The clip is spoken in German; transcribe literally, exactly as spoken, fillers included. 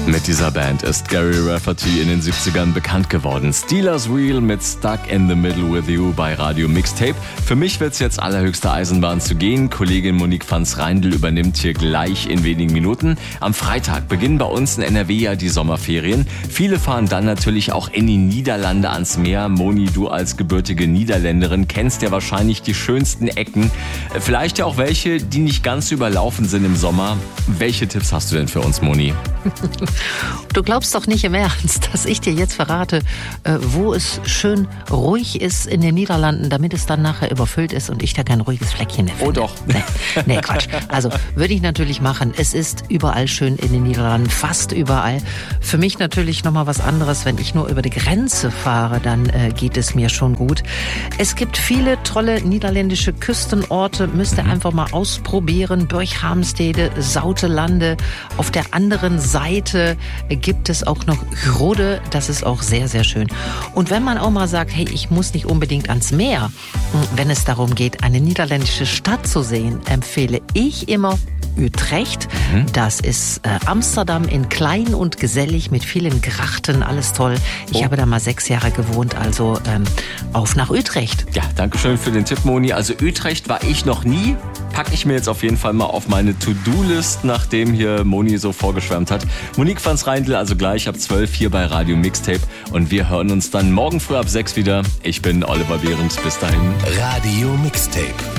Mit dieser Band ist Gary Rafferty in den siebzigern bekannt geworden. Steelers Wheel mit Stuck in the Middle with You bei Radio Mixtape. Für mich wird's jetzt allerhöchste Eisenbahn zu gehen. Kollegin Monique van 's Reindl übernimmt hier gleich in wenigen Minuten. Am Freitag beginnen bei uns in N R W ja die Sommerferien. Viele fahren dann natürlich auch in die Niederlande ans Meer. Moni, du als gebürtige Niederländerin kennst ja wahrscheinlich die schönsten Ecken. Vielleicht ja auch welche, die nicht ganz so überlaufen sind im Sommer. Welche Tipps hast du denn für uns, Moni? Du glaubst doch nicht im Ernst, dass ich dir jetzt verrate, wo es schön ruhig ist in den Niederlanden, damit es dann nachher überfüllt ist und ich da kein ruhiges Fleckchen mehr finde. Oh doch. Nee, nee, Quatsch. Also würde ich natürlich machen. Es ist überall schön in den Niederlanden, fast überall. Für mich natürlich nochmal was anderes. Wenn ich nur über die Grenze fahre, dann äh, geht es mir schon gut. Es gibt viele tolle niederländische Küstenorte. Müsst ihr einfach mal ausprobieren. Burghamstede, Sautelande. Auf der anderen Seite gibt es auch noch Grode. Das ist auch sehr, sehr schön. Und wenn man auch mal sagt, hey, ich muss nicht unbedingt ans Meer, wenn es darum geht, eine niederländische Stadt zu sehen, empfehle ich immer Utrecht. Mhm. Das ist äh, Amsterdam in klein und gesellig mit vielen Grachten, alles toll. Ich oh. habe da mal sechs Jahre gewohnt, also ähm, auf nach Utrecht. Ja, danke schön für den Tipp, Moni. Also Utrecht war ich noch nie. Packe ich mir jetzt auf jeden Fall mal auf meine To-Do-List, nachdem hier Moni so vorgeschwärmt hat. Monique van 's Reindl, also gleich ab zwölf hier bei Radio Mixtape. Und wir hören uns dann morgen früh ab sechs wieder. Ich bin Oliver Behrens. Bis dahin. Radio Mixtape.